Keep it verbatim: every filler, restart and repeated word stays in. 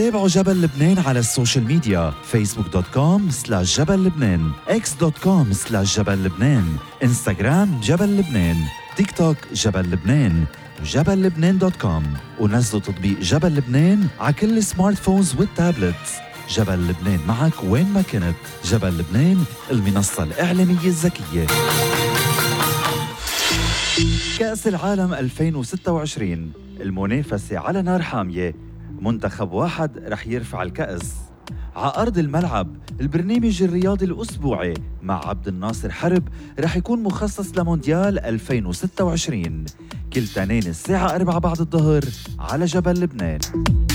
تابعوا جبل لبنان على السوشيال ميديا فيسبوك دوت كوم سلاش جبل لبنان، اكس دوت كوم سلاش جبل لبنان، انستغرام جبل لبنان، تيك توك جبل لبنان، جبل لبنان دوت كوم، ونزلوا تطبيق جبل لبنان على كل السمارت فونز والتابلتس. جبل لبنان معك وين ما كنت. جبل لبنان، المنصة الإعلامية الذكية. كأس العالم ألفين وستة وعشرين، المنافسة على نار حامية. منتخب واحد رح يرفع الكأس على أرض الملعب. البرنامج الرياضي الأسبوعي مع عبد الناصر حرب رح يكون مخصص لمونديال ألفين وستة وعشرين، كل تنين الساعة أربعة بعد الظهر على جبل لبنان.